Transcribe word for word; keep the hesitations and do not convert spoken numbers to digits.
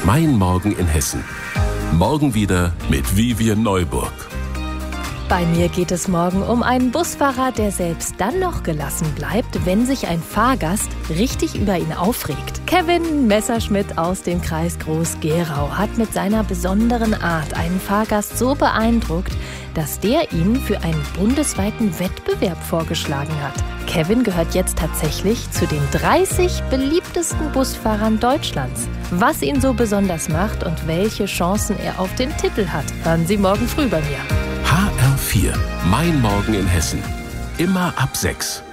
Mein Morgen in Hessen. Morgen wieder mit Vivian Neuburg. Bei mir geht es morgen um einen Busfahrer, der selbst dann noch gelassen bleibt, wenn sich ein Fahrgast richtig über ihn aufregt. Kevin Messerschmidt aus dem Kreis Groß-Gerau hat mit seiner besonderen Art einen Fahrgast so beeindruckt, dass der ihn für einen bundesweiten Wettbewerb vorgeschlagen hat. Kevin gehört jetzt tatsächlich zu den dreißig beliebtesten Busfahrern Deutschlands. Was ihn so besonders macht und welche Chancen er auf den Titel hat, hören Sie morgen früh bei mir. H R vier. Mein Morgen in Hessen. Immer ab sechs.